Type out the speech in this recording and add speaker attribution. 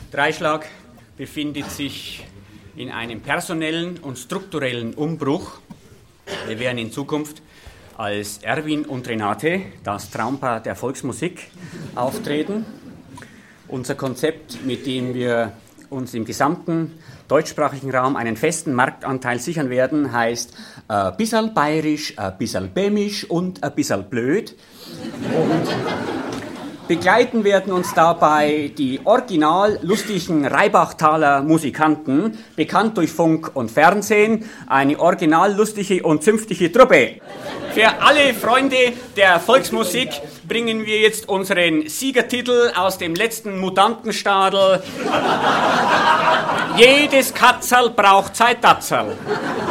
Speaker 1: Dreischlag befindet sich in einem personellen und strukturellen Umbruch. Wir werden in Zukunft als Erwin und Renate, das Traumpaar der Volksmusik, auftreten. Unser Konzept, mit dem wir uns im gesamten deutschsprachigen Raum einen festen Marktanteil sichern werden, heißt bissal bayerisch, bissal bämisch und bissal blöd. Und begleiten werden uns dabei die original lustigen Reibachtaler Musikanten, bekannt durch Funk und Fernsehen, eine original lustige und zünftige Truppe. Für alle Freunde der Volksmusik bringen wir jetzt unseren Siegertitel aus dem letzten Mutantenstadel. Jedes Katzerl braucht sein Datzerl.